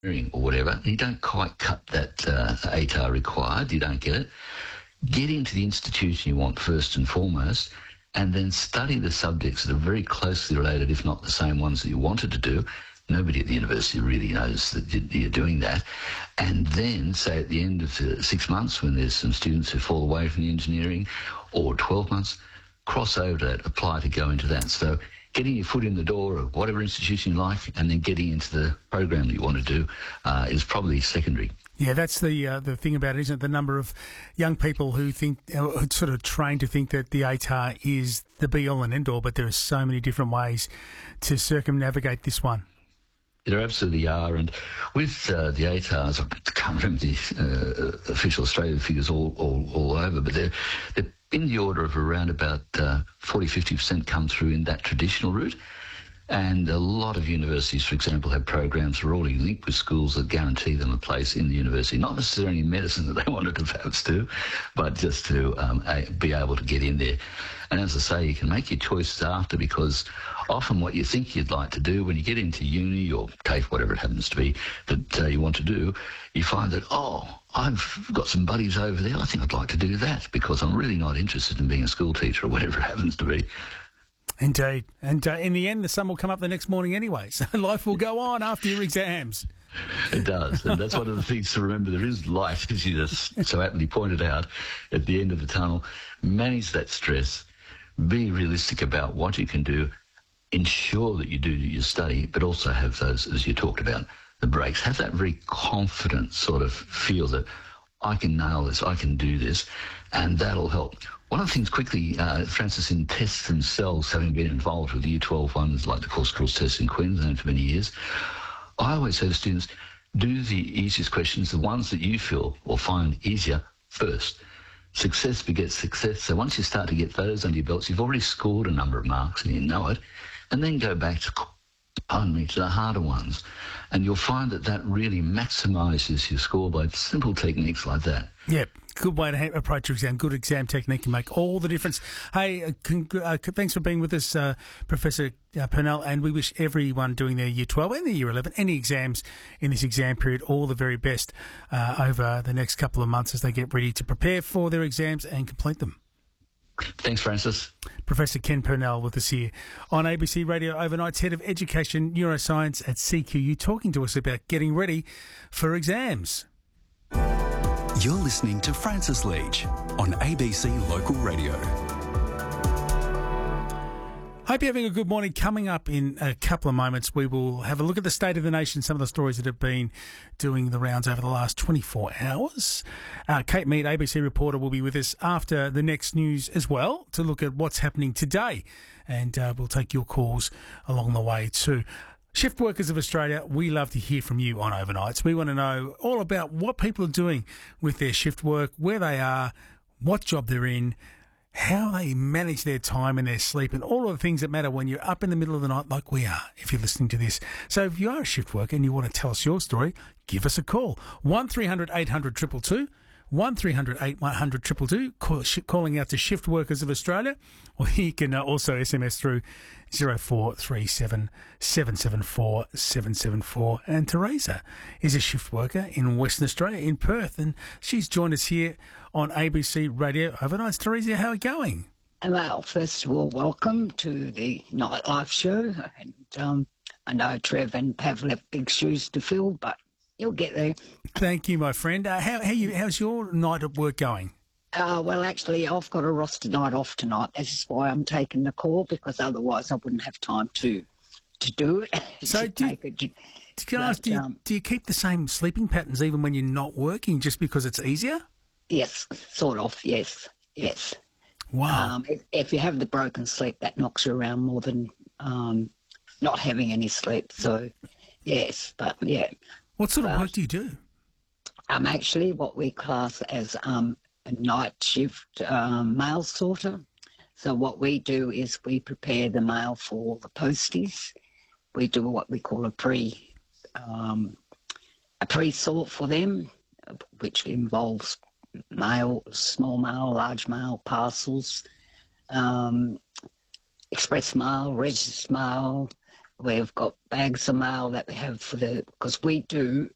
or whatever, and you don't quite cut that ATAR required, you don't get it, get into the institution you want first and foremost, and then study the subjects that are very closely related, if not the same ones that you wanted to do. Nobody at the university really knows that you're doing that. And then, say, at the end of 6 months, when there's some students who fall away from the engineering, or 12 months, cross over to that, apply to go into that. So getting your foot in the door of whatever institution you like and then getting into the program that you want to do is probably secondary. Yeah, that's the thing about it, isn't it? The number of young people who think, who sort of trained to think that the ATAR is the be-all and end-all, but there are so many different ways to circumnavigate this one. There absolutely are, and with the ATARs, I can't remember the official Australian figures all over, but they're in the order of around about 40-50% come through in that traditional route. And a lot of universities, for example, have programs that are already linked with schools that guarantee them a place in the university, not necessarily in medicine that they wanted to perhaps do, but just to be able to get in there. And as I say, you can make your choices after, because often what you think you'd like to do when you get into uni or TAFE, whatever it happens to be, that you want to do, you find that, I've got some buddies over there, I think I'd like to do that because I'm really not interested in being a school teacher or whatever it happens to be. Indeed. And in the end, the sun will come up the next morning anyway, so life will go on after your exams. It does, and that's one of the things to remember. There is life, as you just so aptly pointed out, at the end of the tunnel. Manage that stress, be realistic about what you can do, ensure that you do your study, but also have those, as you talked about, the breaks. Have that very confident sort of feel that I can nail this, I can do this, and that'll help. One of the things quickly, Francis, in tests themselves, having been involved with the Year 12 ones, like the course tests in Queensland for many years, I always say to students, do the easiest questions, the ones that you feel or find easier, first. Success begets success. So once you start to get those under your belts, you've already scored a number of marks and you know it, and then go back to the harder ones. And you'll find that really maximises your score by simple techniques like that. Yep. Good way to approach your exam. Good exam technique can make all the difference. Hey, thanks for being with us, Professor Purnell, and we wish everyone doing their Year 12 and their Year 11, any exams in this exam period, all the very best over the next couple of months as they get ready to prepare for their exams and complete them. Thanks, Francis. Professor Ken Purnell with us here on ABC Radio Overnight's Head of Education Neuroscience at CQU, talking to us about getting ready for exams. You're listening to Francis Leach on ABC Local Radio. Hope you're having a good morning. Coming up in a couple of moments, we will have a look at the state of the nation, some of the stories that have been doing the rounds over the last 24 hours. Kate Mead, ABC reporter, will be with us after the next news as well to look at what's happening today. And we'll take your calls along the way too. Shift Workers of Australia, we love to hear from you on overnights. We want to know all about what people are doing with their shift work, where they are, what job they're in, how they manage their time and their sleep, and all of the things that matter when you're up in the middle of the night like we are, if you're listening to this. So if you are a shift worker and you want to tell us your story, give us a call. 1300 800 222, 1300 800 222, calling out to Shift Workers of Australia, or you can also SMS through 0437 774 774. And Teresa is a shift worker in Western Australia, in Perth, and she's joined us here on ABC Radio Overnights. Teresa, how are you going? Well, first of all, welcome to the Nightlife Show. And I know Trev and Pav have big shoes to fill, but you'll get there. Thank you, my friend. How's your night at work going? Well, actually, I've got a roster night off tonight. This is why I'm taking the call, because otherwise I wouldn't have time to do it. So do you keep the same sleeping patterns even when you're not working, just because it's easier? Yes, sort of, yes. Wow. If you have the broken sleep, that knocks you around more than not having any sleep. So, yes, but yeah. What sort of work do you do? I'm actually what we class as a night shift mail sorter. So what we do is we prepare the mail for the posties. We do what we call a pre-sort for them, which involves mail, small mail, large mail, parcels, express mail, registered mail. We've got bags of mail that we have because we do